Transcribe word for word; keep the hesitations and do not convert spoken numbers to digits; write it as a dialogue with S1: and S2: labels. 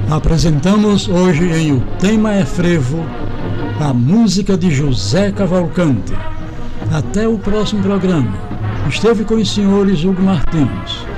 S1: Apresentamos hoje em O Tema é Frevo a música de José Cavalcante. Até o próximo programa. Esteve com os senhores Hugo Martins.